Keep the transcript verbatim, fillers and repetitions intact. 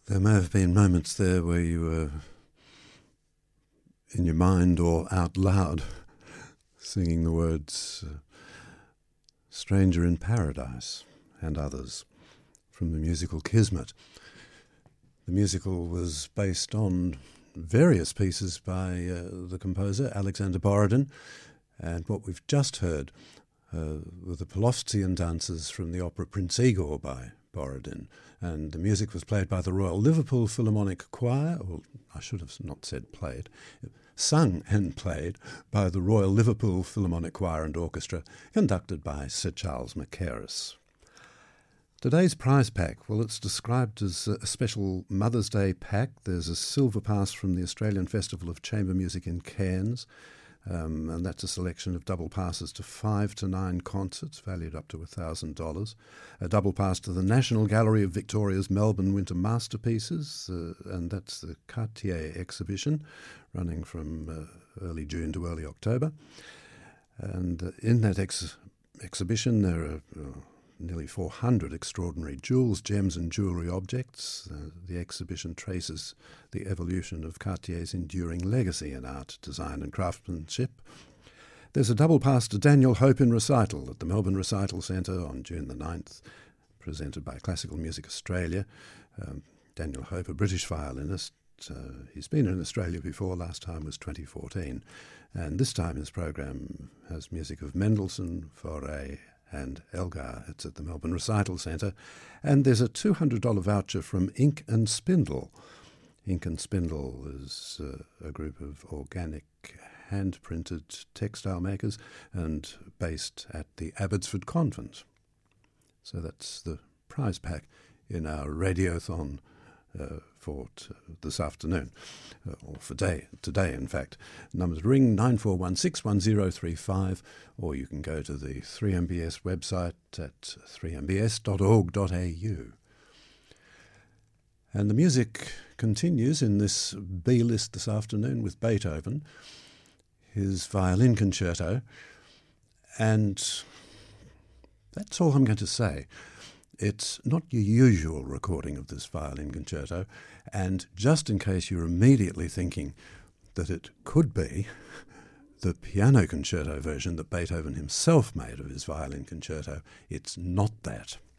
There may have been moments there where you were in your mind or out loud singing the words uh, Stranger in Paradise and others from the musical Kismet. The musical was based on various pieces by uh, the composer Alexander Borodin, and what we've just heard uh, were the Plovtsian dances from the opera Prince Igor by Borodin, and the music was played by the Royal Liverpool Philharmonic Choir, or I should have not said played, sung and played by the Royal Liverpool Philharmonic Choir and Orchestra, conducted by Sir Charles Mackerras. Today's prize pack, well, it's described as a special Mother's Day pack. There's a silver pass from the Australian Festival of Chamber Music in Cairns, um, and that's a selection of double passes to five to nine concerts, valued up to one thousand dollars. A double pass to the National Gallery of Victoria's Melbourne Winter Masterpieces, uh, and that's the Cartier exhibition, running from uh, early June to early October. And uh, in that ex- exhibition there are Uh, nearly four hundred extraordinary jewels, gems and jewellery objects. Uh, the exhibition traces the evolution of Cartier's enduring legacy in art, design and craftsmanship. There's a double pass to Daniel Hope in recital at the Melbourne Recital Centre on June the ninth, presented by Classical Music Australia. Um, Daniel Hope, a British violinist. Uh, he's been in Australia before, last time was twenty fourteen. And this time his programme has music of Mendelssohn, Fauré and Elgar. It's at the Melbourne Recital Centre. And there's a two hundred dollars voucher from Ink and Spindle. Ink and Spindle is uh, a group of organic hand-printed textile makers and based at the Abbotsford Convent. So that's the prize pack in our Radiothon Uh, for t- this afternoon, uh, or for day, today in fact. Numbers ring nine four one six one zero three five, or you can go to the three M B S website at three m b s dot org dot a u. And the music continues in this B-list this afternoon with Beethoven, his violin concerto, and that's all I'm going to say. It's not your usual recording of this violin concerto, and just in case you're immediately thinking that it could be the piano concerto version that Beethoven himself made of his violin concerto, it's not that.